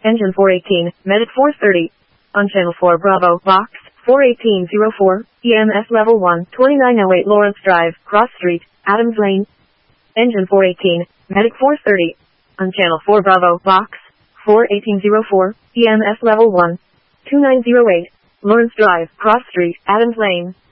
Engine 418, Medic 430. On Channel 4 Bravo, Box 41804, EMS Level 1, 2908 Lawrence Drive, Cross Street, Adams Lane. Engine 418, Medic 430. On Channel 4 Bravo, Box 41804, EMS Level 1, 2908 Lawrence Drive, Cross Street, Adams Lane.